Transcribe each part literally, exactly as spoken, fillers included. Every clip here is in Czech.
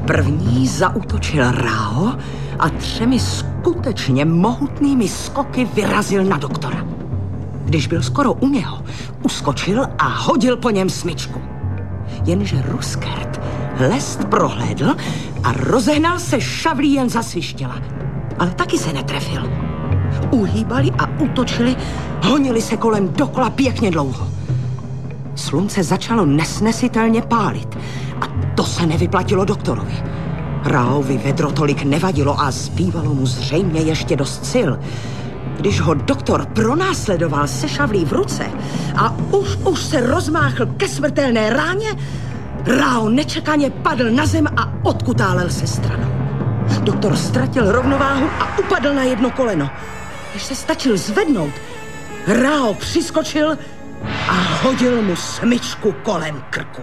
první zaútočil Rao a třemi skutečně mohutnými skoky vyrazil na doktora. Když byl skoro u něho, uskočil a hodil po něm smyčku. Jenže Ruskert lest prohlédl a rozehnal se šavlí jen za svištěla. Ale taky se netrefil. Uhýbali a útočili, honili se kolem dokola pěkně dlouho. Slunce začalo nesnesitelně pálit a to se nevyplatilo doktorovi. Raovi vedro tolik nevadilo a zbývalo mu zřejmě ještě dost sil. Když ho doktor pronásledoval se šavlí v ruce a už už se rozmáchl ke smrtelné ráně, Rao nečekaně padl na zem a odkutálel se stranou. Doktor ztratil rovnováhu a upadl na jedno koleno. Když se stačil zvednout, Rao přiskočil a hodil mu smyčku kolem krku.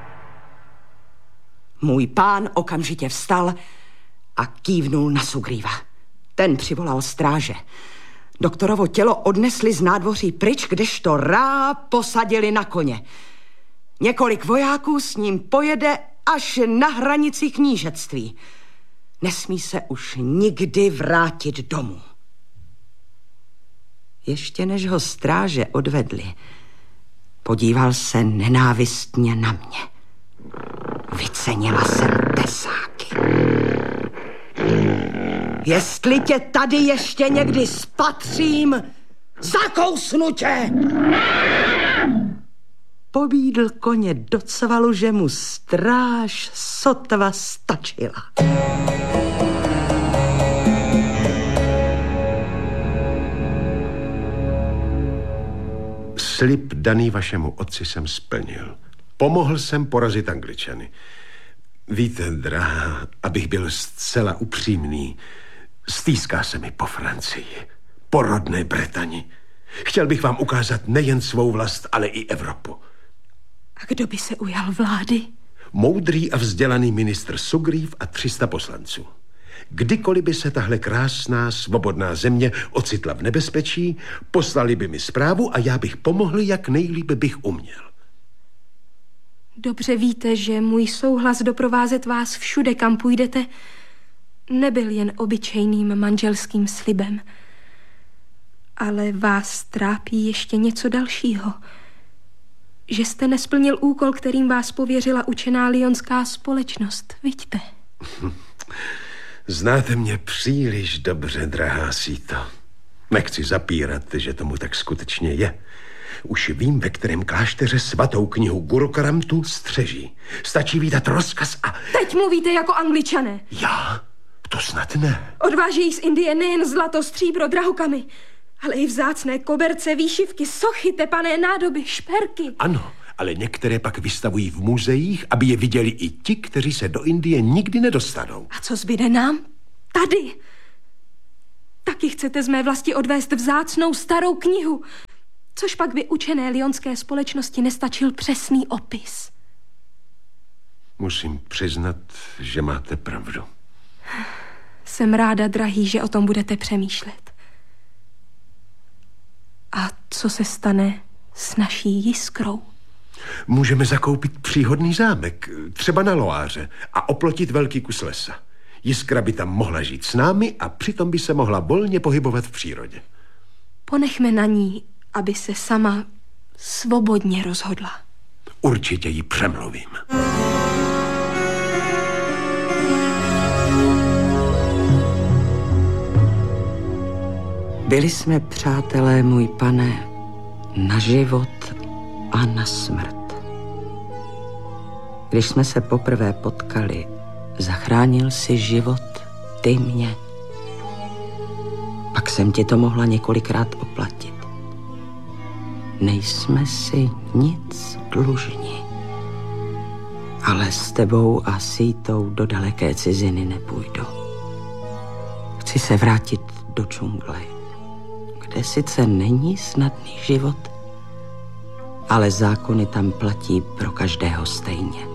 Můj pán okamžitě vstal a kývnul na Sugríva. Ten přivolal stráže. Doktorovo tělo odnesli z nádvoří pryč, kdežto Ra posadili na koně. Několik vojáků s ním pojede až na hranici knížectví. Nesmí se už nikdy vrátit domů. Ještě než ho stráže odvedli, podíval se nenávistně na mě. Vycenila jsem tesáky. Jestli tě tady ještě někdy spatřím, zakousnu tě! Pobídl koně do cvalu, že mu stráž sotva stačila. Slib daný vašemu otci jsem splnil. Pomohl jsem porazit Angličany. Víte, drahá, abych byl zcela upřímný, stýská se mi po Francii, po rodné Bretani. Chtěl bych vám ukázat nejen svou vlast, ale i Evropu. A kdo by se ujal vlády? Moudrý a vzdělaný ministr Sugrív a tři sta poslanců. Kdykoliv by se tahle krásná, svobodná země ocitla v nebezpečí, poslali by mi zprávu a já bych pomohl, jak nejlíp bych uměl. Dobře víte, že můj souhlas doprovázet vás všude, kam půjdete, nebyl jen obyčejným manželským slibem. Ale vás trápí ještě něco dalšího. Že jste nesplnil úkol, kterým vás pověřila učená lyonská společnost. Vidíte? Znáte mě příliš dobře, drahá Síto. Nechci zapírat, že tomu tak skutečně je. Už vím, ve kterém klášteře svatou knihu Guru Karamtu střeží. Stačí vydat rozkaz a... Teď mluvíte jako Angličané. Já? To snad ne. Odvážejí z Indie nejen zlato, stříbro, drahokamy, ale i vzácné koberce, výšivky, sochy, tepané nádoby, šperky. Ano, ale některé pak vystavují v muzeích, aby je viděli i ti, kteří se do Indie nikdy nedostanou. A co zbyde nám? Tady. Taky chcete z mé vlasti odvést vzácnou starou knihu, což pak by učené lyonské společnosti nestačil přesný opis. Musím přiznat, že máte pravdu. Jsem ráda, drahý, že o tom budete přemýšlet. A co se stane s naší jiskrou? Můžeme zakoupit příhodný zámek, třeba na Loáře, a oplotit velký kus lesa. Jiskra by tam mohla žít s námi a přitom by se mohla volně pohybovat v přírodě. Ponechme na ní, aby se sama svobodně rozhodla. Určitě ji přemluvím. Byli jsme přátelé, můj pane, na život a na smrt. Když jsme se poprvé potkali, zachránil si život ty mě. Pak jsem ti to mohla několikrát oplatit. Nejsme si nic dlužni. Ale s tebou a Sítou do daleké ciziny nepůjdu. Chci se vrátit do džungle, kde sice není snadný život, ale zákony tam platí pro každého stejně.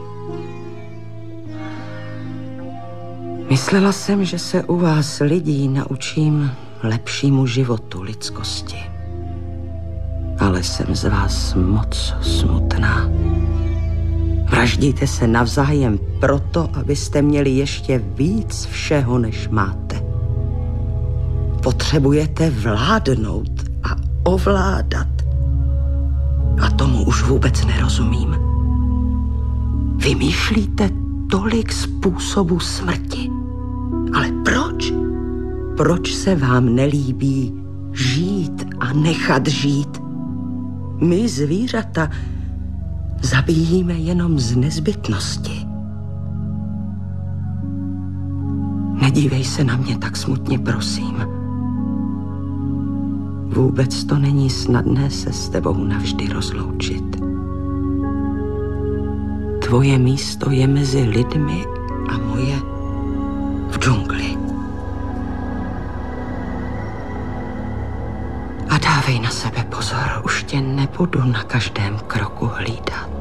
Myslela jsem, že se u vás lidí naučím lepšímu životu lidskosti. Ale jsem z vás moc smutná. Vraždíte se navzájem proto, abyste měli ještě víc všeho, než máte. Potřebujete vládnout a ovládat. A tomu už vůbec nerozumím. Vymýšlíte tolik způsobů smrti. Ale proč? Proč se vám nelíbí žít a nechat žít? My zvířata zabíjíme jenom z nezbytnosti. Nedívej se na mě tak smutně, prosím. Vůbec to není snadné se s tebou navždy rozloučit. Tvoje místo je mezi lidmi a moje v džungli. A dávej na sebe pozor, už tě nebudu na každém kroku hlídat.